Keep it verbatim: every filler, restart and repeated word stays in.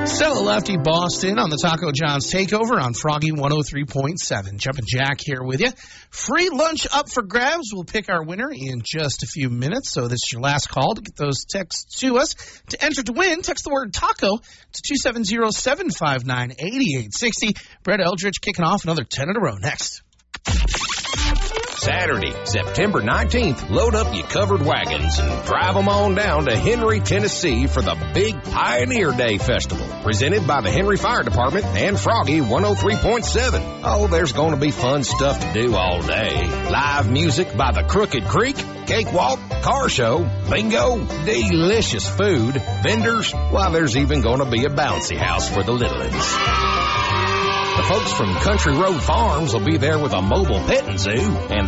Stella Lefty Boston on the Taco John's Takeover on Froggy one oh three point seven. Jumpin' Jack here with you. Free lunch up for grabs. We'll pick our winner in just a few minutes. So this is your last call to get those texts to us. To enter to win, text the word taco to two seven zero, seven five nine, eight eight six zero. Brett Eldridge kicking off another ten in a row next. Saturday, September nineteenth, load up your covered wagons and drive them on down to Henry, Tennessee for the big Pioneer Day Festival, presented by the Henry Fire Department and Froggy one oh three point seven. Oh, there's going to be fun stuff to do all day. Live music by the Crooked Creek, cakewalk, car show, bingo, delicious food, vendors, while there's even going to be a bouncy house for the little ones. The folks from Country Road Farms will be there with a mobile petting zoo, and